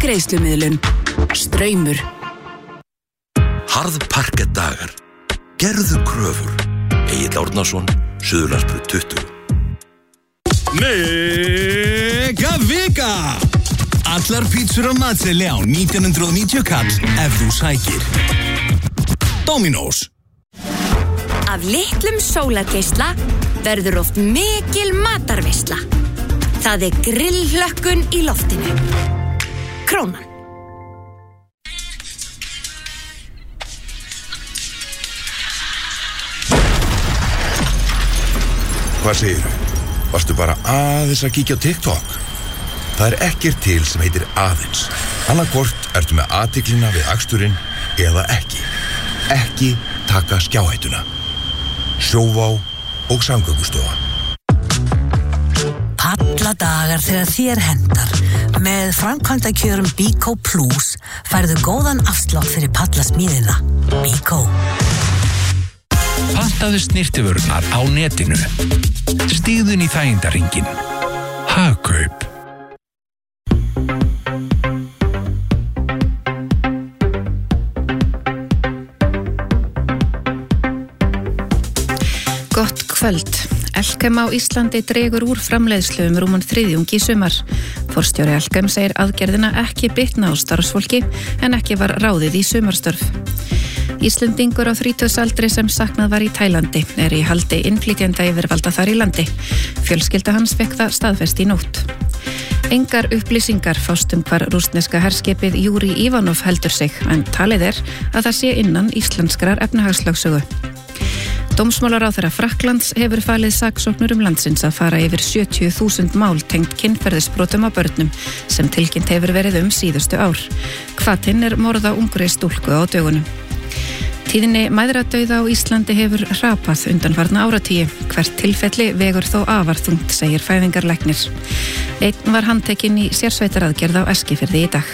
greiðslumiðlun. Straumur. Harðparkettdagar. Gerðu kröfur. Egill Árnason, Suðurlandsbraut 20. Mega Vika! Allar pítsur á matseðli á 1990 kall ef þú sækir. Dominos. Af litlum sólargeisla verður oft mikil matarveisla. Það grillhlökkun í loftinu. Krónan. Hvað segirðu? Varstu bara aðeins að kíkja á TikTok? Það ekkert til sem heitir aðeins. Annarkvort ertu með athyglina við aksturinn eða ekki. Ekki taka skjáhættuna. Sjóvá og Samgöngustofa. Palladagar þegar þér hendar. Með framkvæmdakjörum Bíkó Plus færðu góðan afslátt fyrir pallasmíðina. Bíkó. Pantaðu snyrtivörurnar á netinu. Stígðu inn í þægindarhringinn. Hagkaup. Gott kvöld. Elkem á Íslandi dregur úr framleiðslu rúman þriðjung í sumar. Forstjóri Elkem segir aðgerðina ekki bitna á starfsfólki en ekki var ráðið í sumarstörf. Íslendingur á 30-aldri sem saknað var í Tælandi í haldi innflytjenda yfirvalda þar í landi. Fjölskylda hans fékk það staðfest í nótt. Engar upplýsingar fást hvar rússneska herskipið Júri Ivanov heldur sig, en talið að það sé innan íslenskrar efnahagslögsögu. Dómsmálaráðherra Frakklands hefur falið saksóknurum landsins að fara yfir 70.000 mál tengt kynferðisbrotum á börnum sem tilkynnt hefur verið síðustu ár. Hvatinn morð á ungri stúlku á dögunum. Tíðni mæðradauða á Íslandi hefur hrapað undanfarna áratugi. Hvert tilfelli vegur þó afar þungt, segir fæðingarlæknir. Einn var handtekinn í sérsveitaraðgerð á Eskifirði í dag.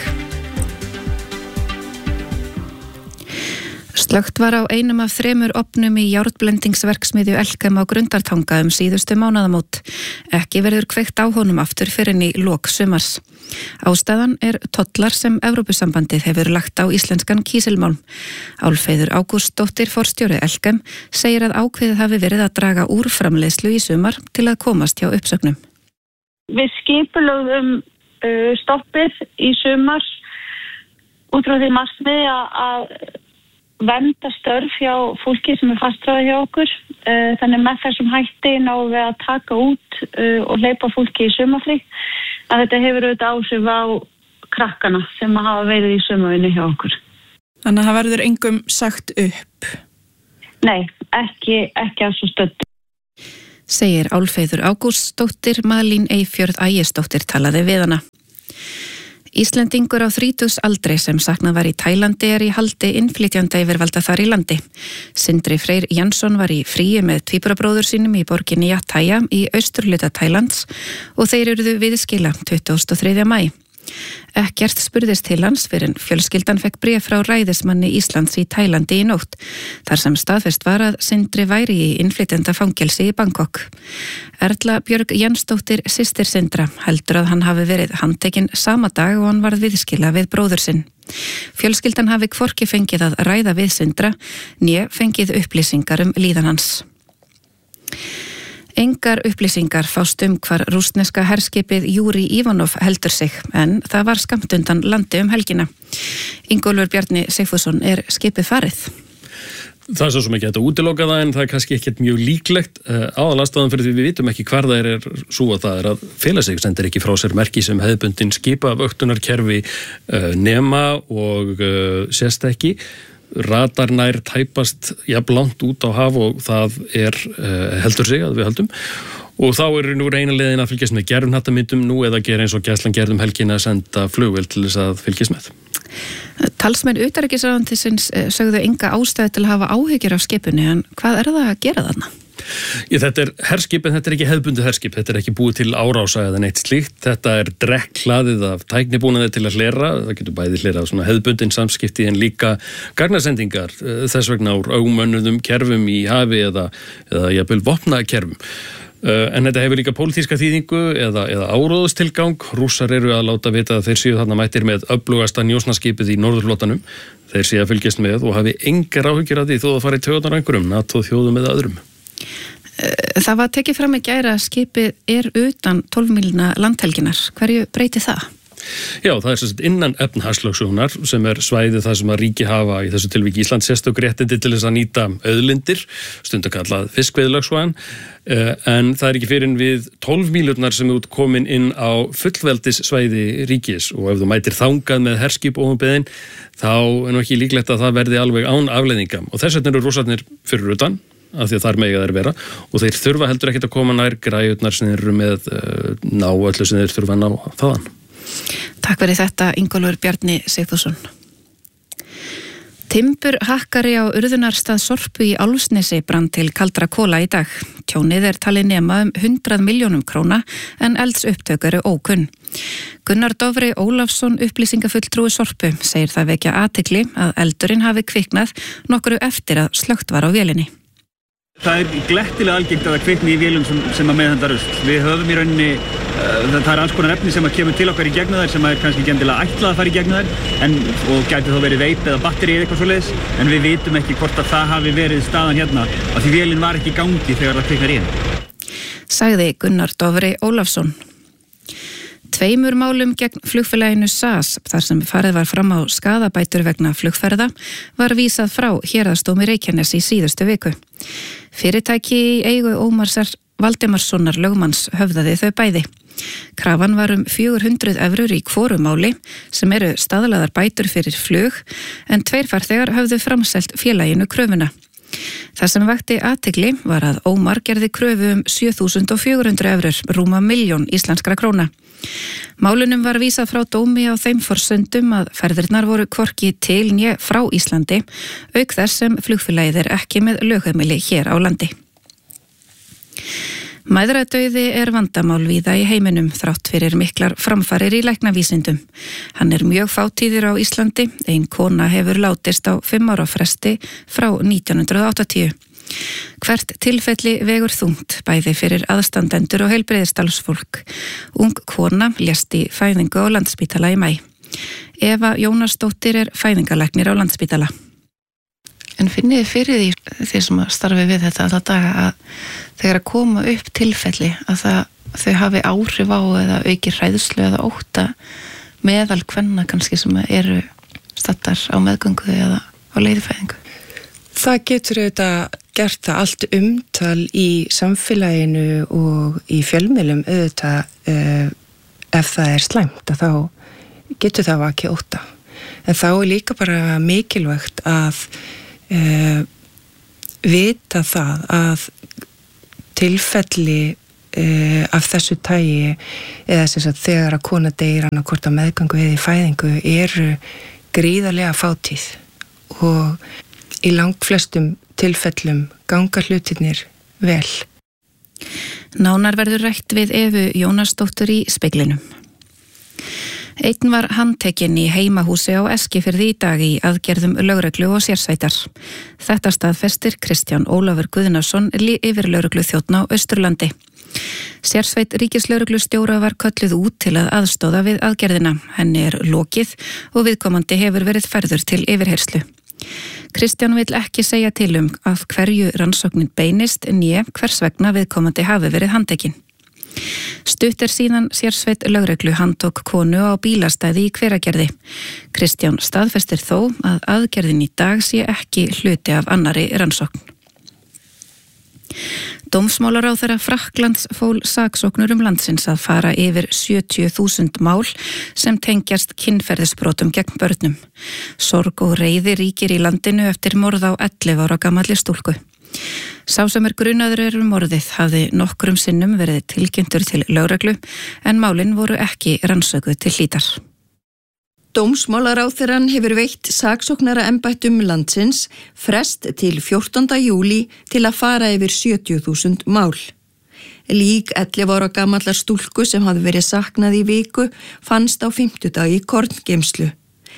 Slökkt var á einum af 3 ofnum í járnblendingsverksmiðju Elkem á Grundartanga síðustu mánaðamót. Ekki verður kveikt á honum aftur fyrr en í lok sumars. Ástæðan tollar sem Evrópusambandið hefur lagt á íslenskan kísilmálm. Álfheiður Ágústsdóttir, forstjóri Elkem, segir að ákveðið hafi verið að draga úr framleiðslu í sumar til að komast hjá uppsögnum. Við skipulögðum stoppið í sumar út frá því markmiði að vernda störf hjá fólki sem fastráðið hjá okkur. Þannig með þessum hætti náum við að taka út og hleypa fólki í sumarfrí. Að þetta hefur auðvitað áhrif á krakkana sem hafa verið í sumarvinnu hjá okkur. Þannig að það verður engum sagt upp? Nei, ekki að svo stöddu. Segir Álfheiður Ágústsdóttir, Malín Eyfjörð Ægisdóttir talaði við hana. Íslendingur á 30-aldri sem saknað var í Tælandi í haldi innflytjanda yfirvalda þar í landi. Sindri Freyr Jansson var í fríi með tvíburabróður sínum í borginni Pattaya í austurhluta Tælands og þeir urðu viðskila 23. maí. Ekkert spurðist til hans fyrir en fjölskyldan fekk bréf frá ræðismanni Íslands í Tælandi í nótt, þar sem staðfest var að Sindri væri í innflytjendafangelsi í Bangkok. Erla Björg Jensdóttir, systir Sindra, heldur að hann hafi verið handtekinn sama dag og hann varð viðskila við bróður sinn. Fjölskyldan hafi hvorki fengið að ræða við Sindra, né fengið upplýsingar líðan hans. Engar upplýsingar fást hvar rússneska herskipið Júri Ivanov heldur sig, en það var skammt undan landi helgina. Ingólfur Bjarni Sigfússon, skipið farið? Það svo sem ekki hægt að útiloka það, en það kannski ekkert mjög líklegt. Aðalástæðan fyrir því við vitum ekki hvar það svo að það að fela sig, sendir ekki frá sér merki sem hefðbundin skipavöktunarkerfi nema og sést ekki. Radarnær tæpast jafnlangt út á haf og það heldur sig að við höldum og þá nú eina leiðin að fylgjast með gerðumhnattamyndum nú eða gera eins og Gæslan gerðum helgina að senda flugvél til þess að fylgjast með. Talsmenn utanríkisráðuneytisins sögðu enga ástæðu til að hafa áhyggjur af skipinu, en hvað það að gera þarna? Þetta herskip, en þetta ekki hefðbundið herskip, þetta ekki búið til árása eða neitt slíkt, þetta drekkhlaðið af tæknibúnaði til að hlera, það getur bæði hlera svona hefðbundin samskipti en líka gagnasendingar, þess vegna úr ómönnuðum kerfum í hafi eða jafnvel vopnakerfum. En þetta hefur líka pólitíska þýðingu eða áróðustilgang. Rússar eru að láta vita að þeir séu þarna mættir með öflugasta njósnaskipið í norðurflotanum. Þeir séu að fylgjast með og hafi engar áhyggjur af því þó að fara í taugarnar á einhverjum, NATO þjóðum eða öðrum. Það var tekið fram í gær að skipið utan 12 mílna landhelginar. Hverju breyti það? Já, það sem sagt innan efnahagslögsögunar sem svæðið það sem að ríki hafa í þessu tilviki Ísland sérstök réttindi til þess að nýta auðlindir, stundum kallað fiskveiðilögsvæðan, en það ekki fyrir við 12 mílurnar sem komin inn á fullveldissvæði ríkis og ef þú mætir þangað með herskip óumbeðin þá nú ekki líklegt að það verði alveg án afleiðinga og þess vegna eru rússarnir fyrir utan af því að þar mega þær vera og þeir þurfa heldur ekkert að koma nær græjurnar sem þeir eru með ná öllu sem þeir þurfa að ná þaðan. Takk fyrir þetta, Ingólfur Bjarni Sigþórsson. Timburhakkari á urðunarstað Sorpu í Álfsnesi brann til kaldra kola í dag. Tjónið talið nema 100 milljónum króna en eldsupptök eru ókunn. Gunnar Dofri Ólafsson, upplýsingafulltrúi Sorpu, segir það vekja athygli að eldurinn hafi kviknað nokkru eftir að slökkt var á vélinni. Það glettilega algengt að það kvikni í vélum sem að meðhöndla rusl. Við höfum í rauninni, það alls konar efni sem að kemur til okkar í gegnum þær sem er kannski ekki endilega ætlað að fara í gegnum þær og gæti þá verið veip eða batteri eða eitthvað svoleiðis en við vitum ekki hvort að það hafi verið staðan hérna af því vélin var ekki í gangi þegar það kviknar í henni. Sagði Gunnar Dofri Ólafsson. 2 málum gegn flugfélaginu SAS, þar sem farið var fram á skaðabætur vegna flugferða, var vísað frá héraðsdómi Reykjanes í síðustu viku. Fyrirtæki í eigu Ómarsar Valdimarssonar lögmanns höfðaði þau bæði. Krafan var 400 evrur í hvoru máli, sem eru staðlaðar bætur fyrir flug, en 2 farþegar höfðu framselt félaginu kröfuna. Það sem vakti athygli var að Ómar gerði kröfu 7.400 evrur, rúma 1.000.000 íslenskra króna. Málunum var vísað frá dómi á þeim forsöndum að ferðirnar voru hvorki til né frá Íslandi, auk þess sem flugfélagið ekki með lögheimili hér á landi. Mæðradauði vandamál víða í heiminum þrátt fyrir miklar framfarir í læknavísindum. Hann mjög fátíður á Íslandi, ein kona hefur látist á 5 ára fresti frá 1980. Hvert tilfelli vegur þungt, bæði fyrir aðstandendur og heilbrigðisstarfsfólk. Ung kona lést í fæðingu á Landspítala í maí. Eva Jónasdóttir fæðingalæknir á Landspítala. En finnið þið fyrir því sem að starfi við þetta alla daga að þegar að koma upp tilfelli að þau hafi áhrif á eða auki hræðslu eða ótta meðal kvenna kannski sem eru stattar á meðgöngu eða á leiðifæðingu? Það getur auðvitað gert það allt umtal í samfélaginu og í fjölmiðlum auðvitað ef það slæmt að þá getur það vakið ótta. En þá líka bara mikilvægt að vita það að tilfelli af þessu tagi eða sem sagt þegar að kona deyr annað hvort á meðgöngu eða í fæðingu eru gríðarlega fátíð og í langflestum tilfellum ganga hlutirnir vel. Nánar verður rætt við Evu Jónasdóttur í Speglinum. Einn var handtekinn í heimahúsi á Eskifirði í dag í aðgerðum lögreglu og sérsveitar. Þetta staðfestir Kristján Ólafur Guðnason yfirlögregluþjónn á Austurlandi. Sérsveit ríkislögreglustjóra var kölluð út til að aðstóða við aðgerðina. Henni lokið og viðkomandi hefur verið færður til yfirheyrslu. Kristján vill ekki segja til að hverju rannsóknin beinist né hvers vegna viðkomandi hafi verið handtekinn. Stutt síðan sérsveit lögreglu handtók konu á bílastæði í Hveragerði. Kristján staðfestir þó að aðgerðin í dag sé ekki hluti af annarri rannsókn. Dómsmálaráðherra Frakklands fól saksóknurum landsins að fara yfir 70.000 mál sem tengjast kynferðisbrotum gegn börnum. Sorg og reiði ríkir í landinu eftir morð á 11 ára gamalli stúlku. Sá sem grunaður morðið hafði nokkrum sinnum verið tilkynntur til lögreglu en málin voru ekki rannsökuð til hlítar. Dómsmálaráðherrann hefur veitt saksóknara embættum landsins frest til 14. júlí til að fara yfir 70.000 mál. Lík 11 ára gamallar stúlku sem hafði verið saknað í viku fannst á 50 í korngeymslu.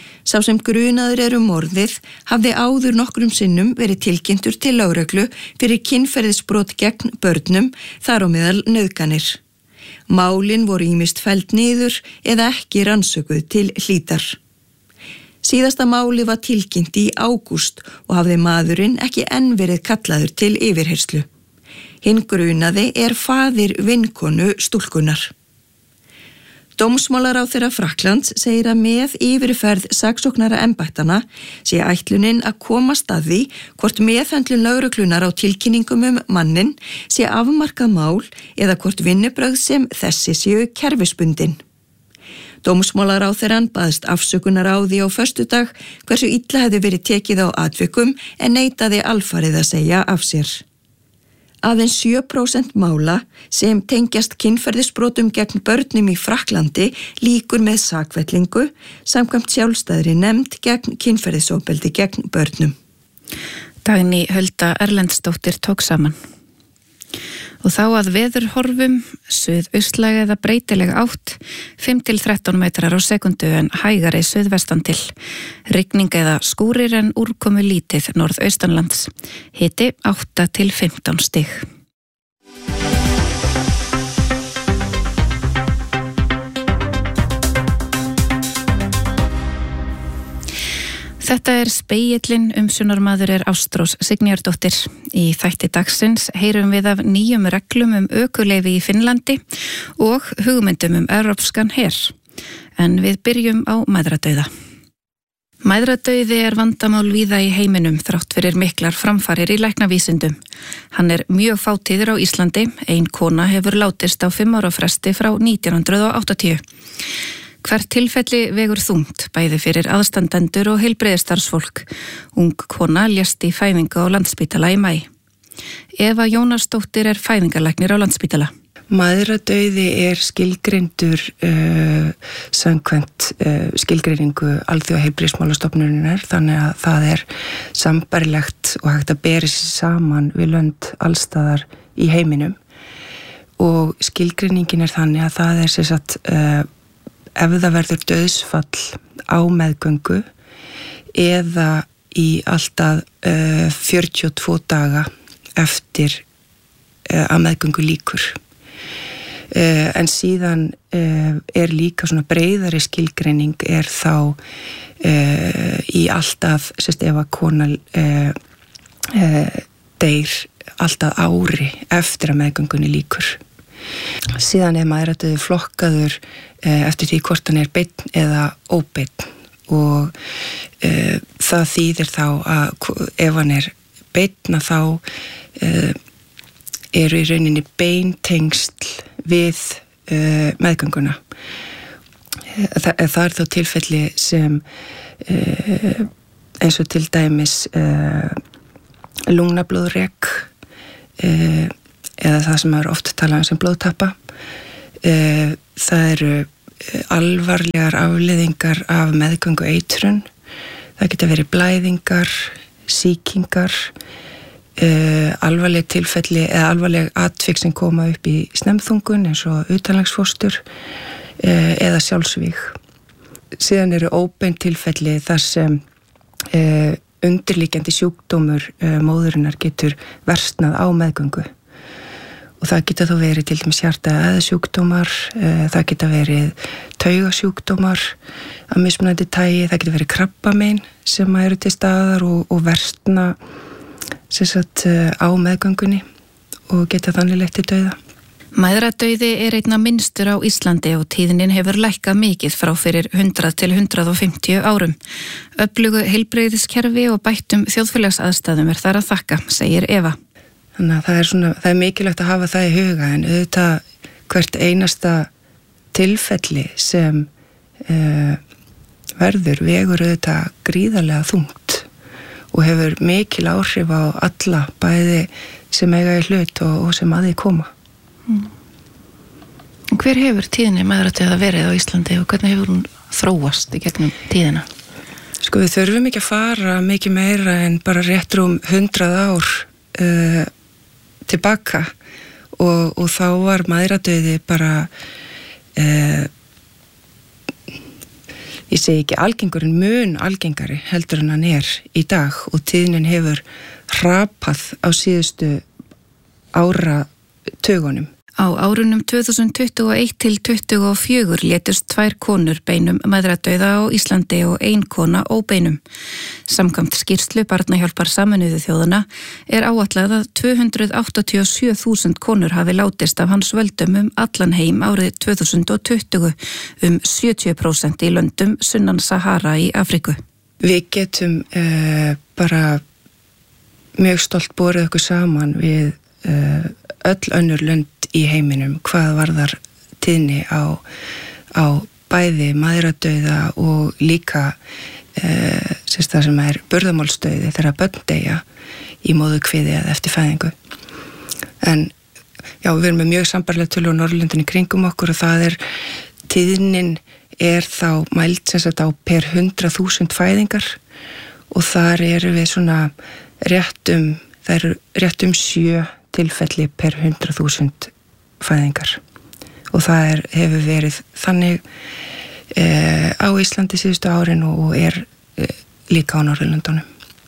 Sá sem grunaður morðið hafði áður nokkrum sinnum verið tilkynntur til lögreglu fyrir kynferðisbrot gegn börnum, þar á meðal nauðganir. Málin voru ýmist felld niður eða ekki rannsökuð til hlítar. Síðasta máli var tilkynnt í ágúst og hafði maðurinn ekki enn verið kallaður til yfirheyrslu. Hinn grunaði faðir vinkonu stúlkunar. Dómsmálaráðherra Frakklands segir að með yfirferð saksóknara embættanna sé ætlunin að komast að því hvort meðhöndlun lögreglunar á tilkynningum manninn sé afmarkað mál eða hvort vinnubrögð sem þessi séu kerfisbundin. Dómsmálaráðherrann baðst afsökunar á því á föstudag hversu illa hefði verið tekið á atvikum en neitaði alfarið að segja af sér. Aðeins 7% mála sem tengjast kynferðisbrotum gegn börnum í Frakklandi líkur með sakfellingu samkvæmt sjálfstæðri nefnd gegn kynferðisofbeldi gegn börnum. Dagný Hulda Erlendsdóttir tók saman. Og þá að veðurhorfum, suðaustlæg eða breytileg átt, 5-13 metrar á sekundu en hægari suðvestan til. Rigning eða skúrir en úrkomu lítið norðaustanlands. Hiti 8-15 stig. Þetta Spegillinn, umsjónarmaður Ástrós Signýjardóttir. Í þætti dagsins heyrum við af nýjum reglum ökuleyfi í Finnlandi og hugmyndum evrópskan her. En við byrjum á mæðradauða. Mæðradauði vandamál víða í heiminum þrátt fyrir miklar framfarir í læknavísindum. Hann mjög fátíður á Íslandi, ein kona hefur látist á 5 ára fresti frá 1980. Hvert tilfelli vegur þungt, bæði fyrir aðstandendur og heilbrigðisstarfsfólk. Ung kona lést í fæðingu á Landspítala í maí. Eva Jónasdóttir fæðingarlæknir á Landspítala. Mæðradauði skilgreindur samkvæmt skilgreiningu Alþjóðaheilbrigðismálastofnunarinnar, þannig að það sambærilegt og hægt að bera sig saman við lönd allstaðar í heiminum. Og skilgreiningin þannig að það sem sagt ef það verður dauðsfall á meðgöngu eða í alltaf 42 daga eftir að meðgöngu lýkur. En síðan líka svona breiðari skilgreining þá í alltaf, ef að kona deyr alltaf ári eftir að meðgöngunni lýkur. Síðan mæðradauði flokkaður eftir því hvort hann beinn eða óbeinn og það þýðir þá að ef hann beinn þá í rauninni beintengsl við meðgönguna. Það þá tilfelli sem eins og til dæmis lungnablóðrek eða það sem oft talað sem blóðtappa. Það alvarlegar afleiðingar af meðgöngu eitrun. Það geta verið blæðingar, sýkingar, alvarleg tilfelli eða alvarleg atvik sem koma upp í snemþungun eins og utanlandsfóstur eða sjálfsvíg. Síðan óbein tilfelli þar sem undirliggjandi sjúkdómur móðurinnar getur versnað á meðgöngu. Og það geta þá verið til dæmis hjarta- eða sjúkdómar, það geta verið taugasjúkdómar af mismunandi tagi, það geta verið krabbamein sem til staðar og versna á meðgöngunni og geta þannig leitt til dauða. Mæðradauði einna minnstur á Íslandi og tíðnin hefur lækkað mikið frá fyrir 100 til 150 árum. Öflugu heilbrigðiskerfi og bættum þjóðfélagsaðstæðum þar að þakka, segir Eva. Þannig að það mikilvægt að hafa það í huga en auðvitað hvert einasta tilfelli sem verður vegur auðvitað gríðarlega þungt og hefur mikil áhrif á alla bæði sem eiga í hlut og sem að því koma. Hver hefur tíðni mæðradauða verið á Íslandi og hvernig hefur hún þróast í gegnum tíðina? Við þurfum ekki að fara mikið meira en bara rétt rúm 100 ár tilbaka og þá var mæðradauði bara ég segi ekki algengur en mun algengari heldur en hann í dag og tíðnin hefur hrapað á síðustu áratugunum. Á árunum 2021 til 2024 létust 2 konur beinum mæðradauða á Íslandi og 1 kona óbeinum. Samkvæmt skýrslu Barnahjálpar Sameinuðu þjóðanna áætlað að 287.000 konur hafi látist af hans völdum allan heim árið 2020, 70% í löndum sunnan Sahara í Afríku. Við getum bara mjög stolt borið okkur saman við öll önnur lönd í heiminum hvað varðar tíðni á bæði mæðradauða og líka það sem burðarmálsdauði þegar börn deyja í móðurkviði eða eftir fæðingu. En já, við erum með mjög sambærilega tölu á Norðurlöndin í kringum okkur og það tíðnin þá mæld á per 100.000 fæðingar og þar erum við svona rétt um 7 tilfelli per 100.000 fæðingar og það hefur verið þannig á Íslandi síðustu árin og líka á Norðurlöndunum.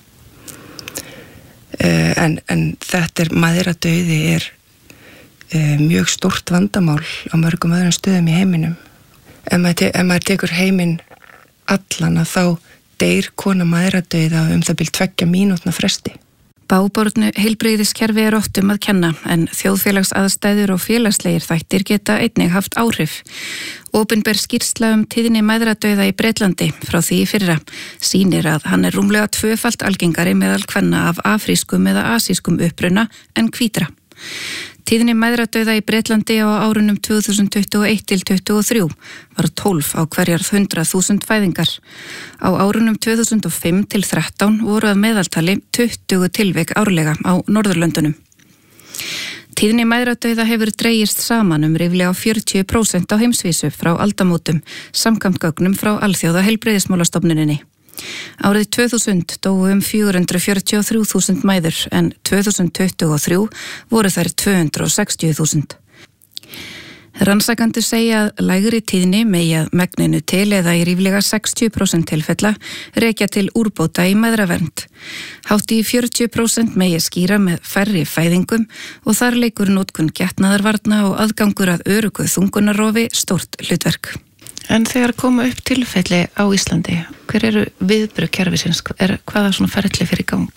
En þetta mæðradauði mjög stórt vandamál á mörgum öðrum stöðum í heiminum. Ef maður tekur heiminn allan að þá deyr kona mæðradauða það bil 2 mínútna fresti. Bágbornu heilbrigðiskerfi oft að kenna en þjóðfélagsaðstæður og félagslegir þættir geta einnig haft áhrif. Opinber skýrsla tíðni mæðradauða í Bretlandi frá því í fyrra sýnir að hann rúmlega 2-falt algengari meðal kvenna af afrískum eða asískum uppruna en hvítra. Tíðni mæðradauða í Bretlandi á árunum 2021 til 2023 var 12 á hverjar 100.000 fæðingar. Á árunum 2005 til 13 voru að meðaltali 20 tilvik árlega á Norðurlöndunum. Tíðni mæðradauða hefur dregist saman ríflega 40% á heimsvísu frá aldamótum, samkvæmt gögnum frá Alþjóða heilbrigðismálastofnuninni. Árið 2000 dóu 443.000 mæður en 2023 voru þær 260.000. Rannsakendur segja að lægri tíðni megi að megninu til eða í ríflega 60% tilfella rekja til úrbóta í mæðravernd. Hátt í 40% megi skýra með færri fæðingum og þar leikur notkun getnaðarvarna og aðgangur að öruggu þungunarrofi stórt hlutverk. En þegar koma upp tilfelli á Íslandi, hver eru viðbrögð kerfisins? Hvaða svona ferli fyrir í gang?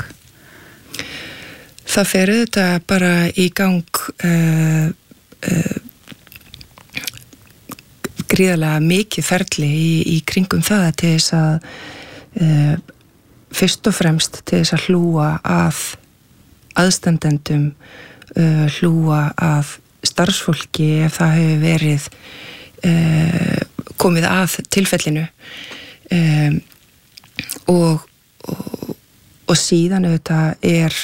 Það fer þetta bara í gang gríðarlega mikið ferli í kringum það til þess að fyrst og fremst til þess að hlúa að aðstandendum, hlúa að starfsfólki ef það hefur verið komið að tilfellinu og síðan auðvitað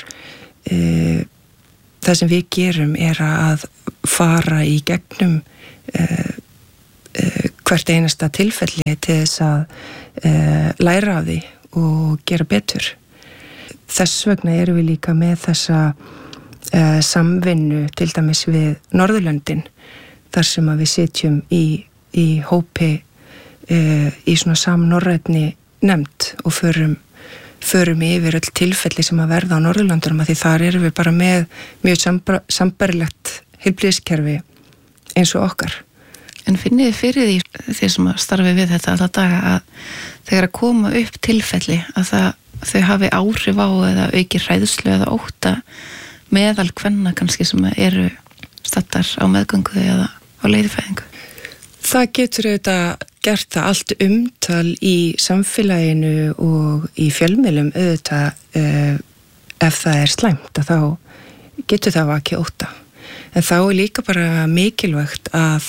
það sem við gerum að fara í gegnum hvert einasta tilfelli til þess að læra af því og gera betur. Þess vegna erum við líka með þessa samvinnu til dæmis við Norðurlöndin þar sem að við sitjum í hópi í svona samnorrænni nefnd og förum yfir öll tilfelli sem að verða á Norðurlöndunum af því þar erum við bara með mjög sambærilegt heilbrigðiskerfi eins og okkar. En finnið þið fyrir því sem að starfi við þetta alla daga að þegar að koma upp tilfelli að þau hafi áhrif á eða auki hræðslu eða ótta meðal kvenna kannski sem eru stattar á meðgöngu eða á leiðifæðingu? Það getur auðvitað gert það allt umtal í samfélaginu og í fjölmiðlum auðvitað ef það slæmt að þá getur það vakið ótta. En þá líka bara mikilvægt að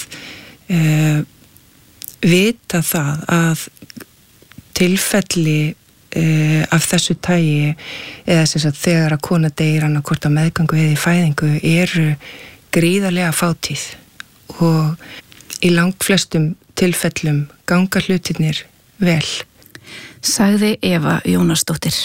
vita það að tilfelli af þessu tagi eða sem sagt þegar að kona deyr annað hvort á meðgöngu eða í fæðingu eru gríðarlega fátíð og í langflestum tilfellum ganga hlutirnir vel. Sagði Eva Jónasdóttir.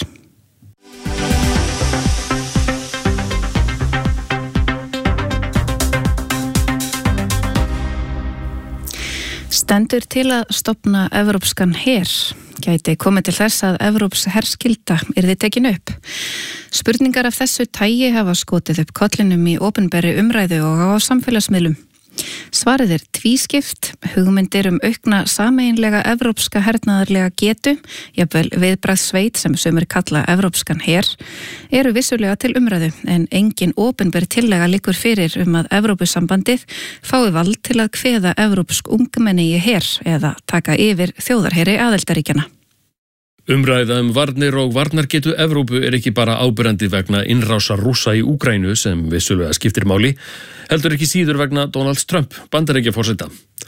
Stendur til að stofna evrópskan her. Gæti komið til þess að evróps herskylda yrði tekin upp. Spurningar af þessu tægi hafa skotið upp kollinum í opinberri umræðu og á samfélagsmiðlum. Svarið tvískipt, hugmyndir aukna sameiginlega evrópska hernaðarlega getu, jafnvel viðbragðssveit sem sumir kalla evrópskan her, eru vissulega til umræðu en engin opinber tillega liggur fyrir að Evrópusambandið fái vald til að kveða evrópsk ungmenni í her eða taka yfir þjóðarheri aðildarríkjanna. Umræða varnir og varnargetu Evrópu ekki bara áberandi vegna innrásar Rússa í Úkraínu sem vissulega skiptir máli, heldur ekki síður vegna Donalds Trump, Bandaríkjaforseta.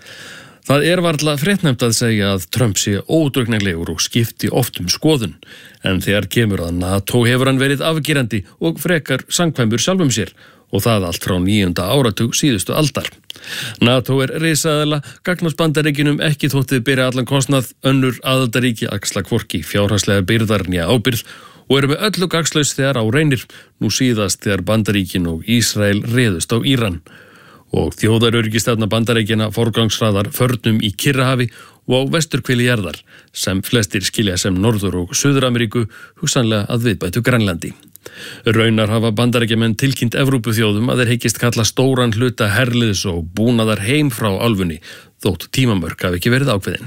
Það varla fréttnæmt að segja að Trump sé ódugnaðlegur og skipti oft skoðun, en þegar kemur að NATO hefur hann verið afgerandi og frekar samkvæmur sjálfum sér, og það allt frá 9. áratug síðustu aldar. NATO risaðala, gagnast Bandaríkjunum ekki þóttið byrja allan kostnað, önnur aðildarríki axla hvorki fjárhagslega byrðar né ábyrgð og eru með öllu gagnslaus þegar á reynir, nú síðast þegar Bandaríkin og Ísrael réðust á Íran. Og þjóðaröryggistefna Bandaríkjanna forgangsraðar förnum í Kyrrahafi og á vesturhveli jarðar, sem flestir skilja sem Norður- og Suður-Ameríku, hugsanlega að viðbættu Grænlandi. Raunar hafa Bandaríkjamenn tilkynnt Evrópuþjóðum að þeir hyggist kalla stóran hluta herliðs og búnaðar heim frá álfunni, þótt tímamörk hafi ekki verið ákveðin.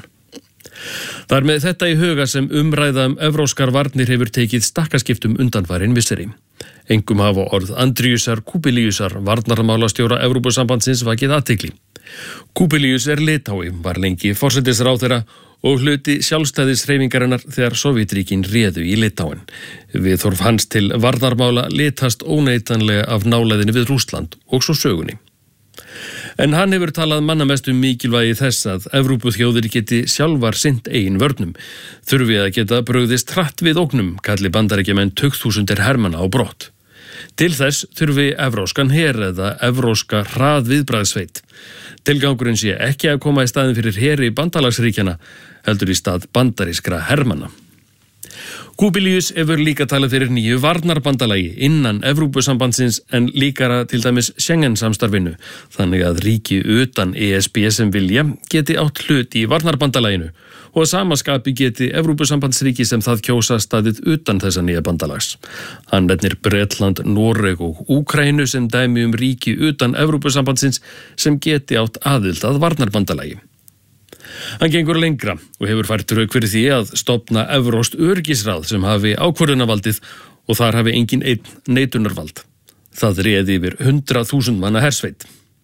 Það með þetta í huga sem umræða evróskar varnir hefur tekið stakkaskiptum undanfarin misseri. Engum hafa orð Andriusar Kubiliusar, varnarmálastjóra Evrópusambandsins, vakið athygli. Kubilius Litái, var lengi forsætisráðherra og hluti sjálfstæðishreyfingarinnar þegar Sovétríkin réðu í Litáin. Viðhorf hans til varnarmála litast óneitanlega af nálæðinni við Rússland og svo sögunni. En hann hefur talað manna mest mikilvægi þess að Evrópuþjóðir geti sjálfar sinnt eigin vörnum, þurfi að geta brugðist hratt við ógnum, kalli Bandaríkjamenn tugþúsundir hermanna á brott. Til þess þurfi evróskan her eða evróska hraðviðbragðssveit. Tilgangurinn sé ekki að koma í staðin fyrir heri bandalagsríkjana, heldur í stað bandarískra hermanna. Kubilius hefur líka talað fyrir nýju varnarbandalagi innan Evrópusambandsins en líkara til dæmis Schengen-samstarfinu, þannig að ríki utan ESB sem vilja geti átt hlut í varnarbandalaginu og að samaskapi geti Evrópusambandsríki sem það kjósa staðið utan þessa nýja bandalags. Hann nefnir Bretland, Noreg og Úkraínu sem dæmi ríki utan Evrópusambandsins sem geti átt aðild að varnarbandalagi. Hann gengur lengra og hefur fært rök fyrir því að stofna evrópskt öryggisráð sem hafi ákvörðunarvaldið og þar hafi engin einn neitunarvald. Það réði yfir 100.000 manna hersveit.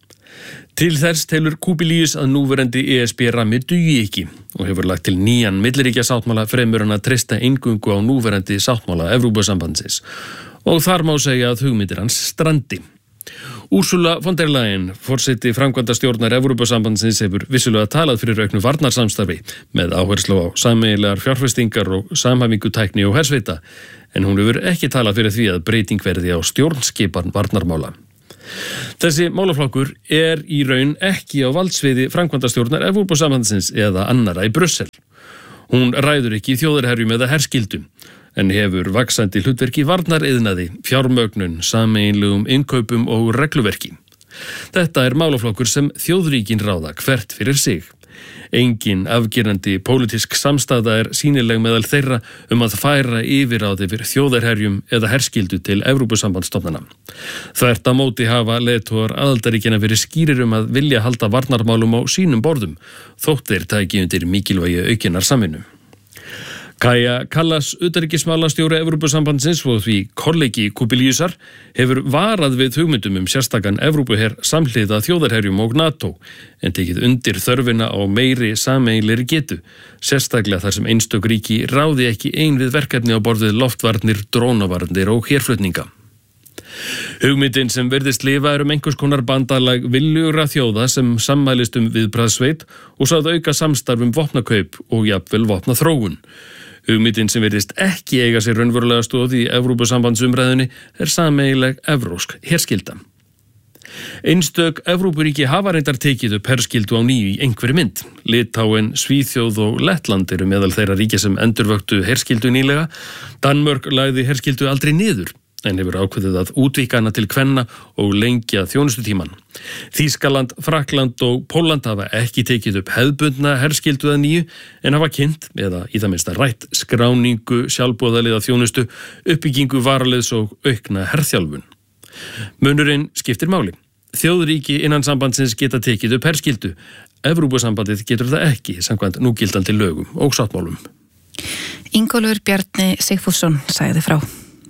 Til þess telur Kubilius að núverandi ESB rammi dugi ekki og hefur lagt til nýjan milliríkjasáttmála fremur en að treysta eingöngu á núverandi sáttmála Evrópusambandsins og þar má segja að hugmyndir hans strandi. Ursula von der Leyen, forseti framkvæmdastjórnar Evrópusambandsins, hefur vissulega talað fyrir auknu varnarsamstarfi með áherslu á sameiginlegar fjárfestingar og samhæfingu tækni og hersveita, en hún hefur ekki talað fyrir því að breyting verði á stjórnskipan varnarmála. Þessi málaflokkur í raun ekki á valdsviði framkvæmdastjórnar Evrópusambandsins eða annara í Brussel. Hún ræður ekki þjóðarherjum eða herskildum, en hefur vaxandi hlutverki varnariðnaði, fjármögnun, sameiginlegum innkaupum og regluverki. Þetta málaflokkur sem þjóðríkin ráða hvert fyrir sig. Engin afgerandi pólitísk samstaða sýnileg meðal þeirra að færa yfirráð yfir þjóðarherjum eða herskildu til Evrópusambandsstofnana. Þvert á móti hafa leiðtogar aðildarríkjanna verið skýrir að vilja halda varnarmálum á sínum borðum, þótt þeir tæki undir mikilvægi aukinnar samvinnu. Kaja Kallas, utanríkismálastjóri Evrópusambandsins og því kollegi Kubiliusar, hefur varað við hugmyndum sérstakan Evrópuher samhliða þjóðarherjum og NATO, en tekið undir þörfina á meiri sameiginlegri getu, sérstaklega þar sem einstök ríki ráði ekki ein við verkefni á borðið loftvarnir, drónavarnir og herflutninga. Hugmyndin sem virðist lifa einhvers konar bandalag viljugra þjóða sem sammælist viðbragðssveit og svo að auka samstarf vopnakaup og jafnvel vopnaþróun. Hugmyndin sem virðist ekki eiga sér raunverulega stoð í Evrópusambandsumræðunni sameiginleg evrópsk herskylda. Einstök Evrópuríki hafa reyndar tekið upp herskyldu á nýju í einhverri mynd. Litáin, Svíþjóð og Lettland meðal þeirra ríkja sem endurvöktu herskyldu nýlega. Danmörk lagði herskyldu aldrei niður. en hefur ákveðið að útvíkka hana til kvenna og lengja þjónustutíman. Þýskaland, Frakkland og Pólland hafa ekki tekið upp hefðbundna herskyldu að nýju en hafa kynnt, eða í það minnsta rætt, skráningu, sjálfboðaliða þjónustu, uppbyggingu varaliðs og aukna herþjálfun. Munurinn skiptir máli. Þjóðríki innan sambandsins geta tekið upp herskyldu. Evrópusambandið getur það ekki samkvæmt núgildandi lögum og sáttmálum. Ingólfur Bjarni Sigfússon sagði frá.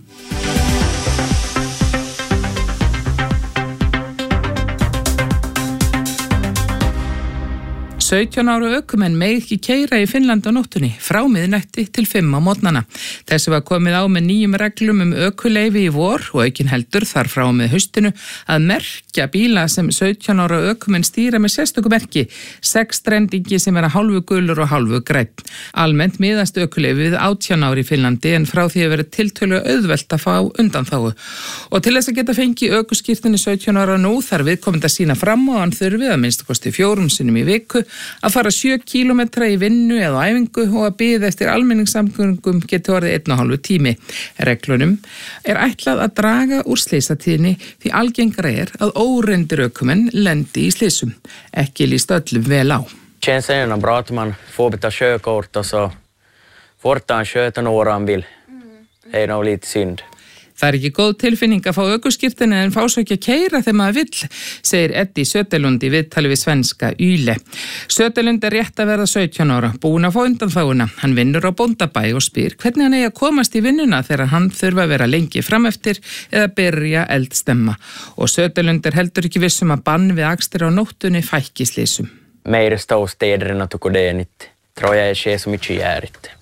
17 ára ökumenn megi ekki keyra í Finnlandi á nóttunni frá miðnætti til 5 á morgnana. Þessi var komið á með nýjum reglum ökuleyfi í vor og aukin heldur þar frá með haustinu að merkja bíla sem 17 ára ökumenn stýra með sérstöku merki, 6 strendingi sem vera hálfu gulur og hálfu grænn. Almennt miðast ökuleyfi við 18 ára í Finnlandi en frá því að vera tiltölulega auðvelt að fá undanþágu. Og til þess að geta fengið ökuskírteini 17 ára nú þarf viðkomandi að sýna fram á hann þurfi að minnsta kosti 4 sinnum í viku að fara 7 kílómetra í vinnu eða æfingu og að bíða eftir almenningssamgöngum geti orðið 1,5 tími. Reglunum ætlað að draga úr slysatíðni því algengara að óreyndir ökumenn lendi í slysum. Ekki líst öllum vel á. Känns ändå bra att man får byta körkort och så får han köta några han vill. Det är nog lite synd. Það ekki góð tilfinning að fá ökuskírteini en fá svo ekki að keyra þegar maður vill, segir Eddie Söderlund í viðtali við svenska Yle. Söderlund rétt að verða 17 ára, búin að fá undanþáguna. Hann vinnur á bóndabæ og spyr hvernig hann eigi að komast í vinnuna þegar hann þurfa að vera lengi frameftir eða byrja eldstemma. Og Söderlund heldur ekki vissum að bann við akstur á nóttunni fækki slysum. Meira storstäderna tycker det inte. Tror jag är så mycket järigt.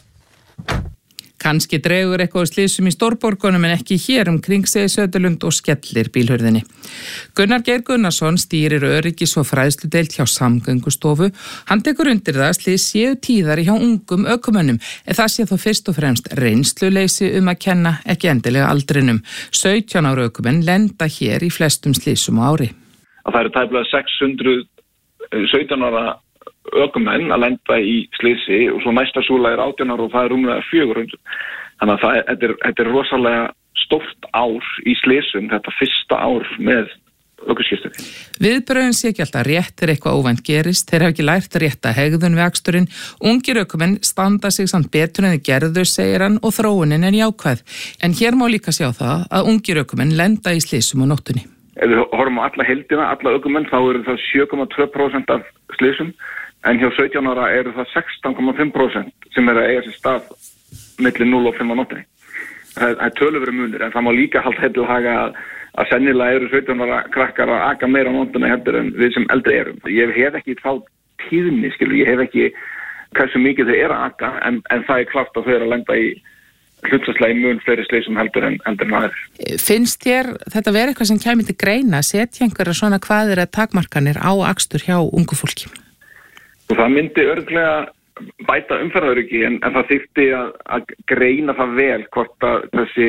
Kanski dregur eitthvað slysum í stórborgunum en ekki hér kring segir Söderlund og skellir bílhurðinni. Gunnar Geir Gunnarsson stýrir öryggis- og fræðsludeild hjá Samgöngustofu. Hann tekur undir það að slys séu tíðari hjá ungum ökumönnum en það sé þó fyrst og fremst reynsluleysi að kenna, ekki endilega aldrinum. 17 ára ökumenn lenda hér í flestum slysum á ári. Það eru tæplega 600 17 ára ökumenn að lenda í slysi og svo næsta súla 18 ára og það rúmlega 400. Þannig að þetta er rosalega stórt ár í slysum, þetta fyrsta ár með ökuskírteini. Viðbrögðin sé ekki alltaf rétt eitthvað óvænt gerist, þeir hafa ekki lært að rétta hegðun við aksturinn. Ungir ökumenn standa sig samt betur en þeir gerðu, segir hann, og þróunin er jákvæð. En hér má líka sjá það að ungir ökumenn lenda í slysum á nóttunni. Ef við horfum á alla heildina, alla ökumenn, þá eru það 7,2% af slysum. En hjá 17 ára eru það 16,5% sem að eiga sér stað milli 0 og 5 á nóttunni. Það er töluverður munur, en það má líka halda til haga að sennilega eru 17 ára krakkar að aka meira á nóttunni heldur en við sem eldri erum. Ég hef ekki þá tíðni, ég hef ekki hversu mikið þau eru að aka, en það er klart að þau eru að lenda í hlutfallslega í mun fleiri slysum heldur en aðrir. Finnst þér þetta vera eitthvað sem kæmi til greina, setja einhverja svona hvaðir að takmarkanir á akstur hjá ungu fólki? Og það myndi örglega bæta umferðaröryggi en það þyrfti að greina það vel hvort að þessi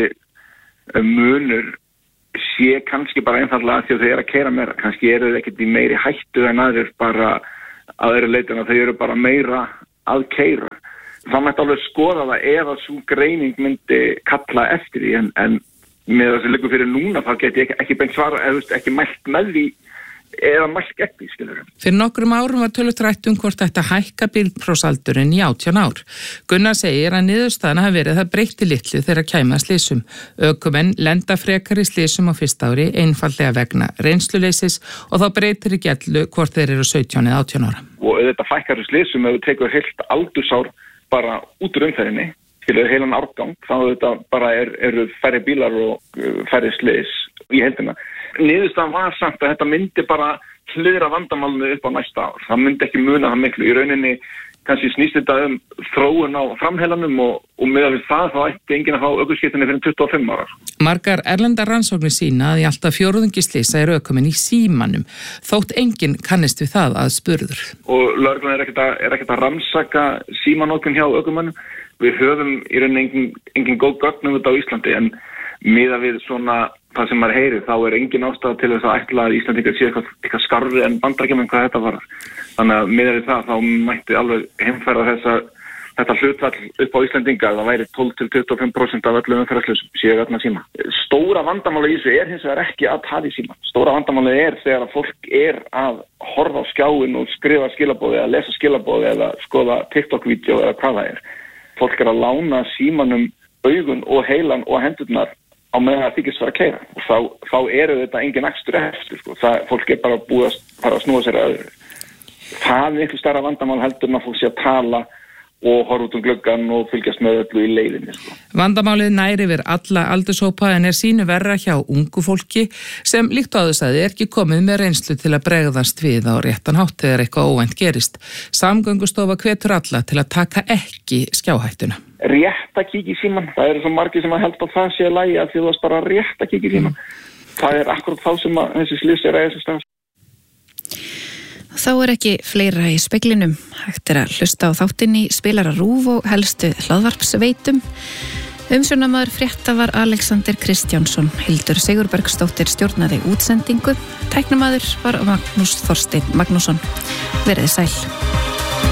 munur sé kannski bara einfallega því að þau eru að keyra meira. Kannski eru þau ekkert í meiri hættu en aðrir bara að öðru leyti en að þau eru bara meira að keyra. Það mætti alveg skoða það ef að svo greining myndi kalla eftir því en með það sem liggur fyrir núna þá geti ég ekki beint svara eða ekki mælt með því eða mælt gegn því, skilur. Fyrir nokkrum árum var töluvert rætt hvort þetta hækka bílprófsaldurinn í 18 ár. Gunnar segir að niðurstaðan hafi verið það breytti litlu þegar kæmi að slysum. Ökumenn lenda frekar í slysum á fyrsta ári einfallega vegna reynsluleysis og þá breytir ekki allu hvort þeir eru 17 eða 18 ára. Og þetta fækkar í slysum ef við tekum heilt aldursár bara út úr umferðinni, skilur heilan árgang, þá þetta bara eru færri bílar og færri slys í heildina. Niðurstaðan var samt að þetta myndi bara hliðra vandamálinu upp á næsta ár. Það myndi ekki muna það miklu. Í rauninni kannski snýst þetta þróun á framheilanum og meðan við það þá ætti enginn að fá ökuskírteini fyrir 25 ára. Margar erlendar rannsóknir sýna að í alltaf 4 slysa eru ökumenn í símanum, þótt enginn kannist við það að spurður. Og lögreglan er ekkert að rannsaka símanótkun hjá ökumennum. Við höfum í rauninni engin góð gögn þetta á Íslandi en miðað við svona það sem maður heyrir, þá er engin ástæða til þess að ætla að Íslandingar sé eitthvað skarfið en Bandaríkjamenn hvað þetta var. Þannig að miðað við það, þá mætti alveg heimfæra þetta hlutfall upp á Íslendinga, það væri 12-25% af öllum umferðarslysum séu vegna síma. Stóra vandamáli í þessu hins vegar ekki að tala í síma. Stóra vandamáli þegar að fólk að horfa á skjáin og skrifa skilaboði eða lesa skilaboði eða skoða TikTok-vídeó eða hvað það er. Fólk að lána símanum augun og heilan og hendurnar á meðan það þykist fara að keyra. Og þá þetta engin akstur eftir, sko. Fólk bara búið að fara að snúa sér að öðru. Það er miklu stærra vandamál heldur en að fólk sé að tala og horfa út gluggann og fylgjast með öllu í leiðinni. Sko. Vandamálið nær yfir alla aldurshópa en sínu verra hjá ungu fólki sem líkt á þess að ekki komið með reynslu til að bregðast við á réttan hátt þegar eitthvað óvænt gerist. Samgöngustofa hvetur alla til að taka ekki skjáhættuna. Rétt að kíkja í símann. Það eru svo margir sem að held að það sé að lægi að því þú varst bara rétt að kíkja í símann. Það er akkurat þá sem að þessi slys að þessu stað. Þá ekki fleira í speglinum. Hægt að hlusta á þáttinn í Spilara RÚV og helstu hlaðvarpsveitum. Umsjónamaður frétta var Alexander Kristjánsson. Hildur Sigurbergsdóttir stjórnaði útsendingu. Tæknamaður var Magnús Þorsteinn Magnússon. Verið sæl.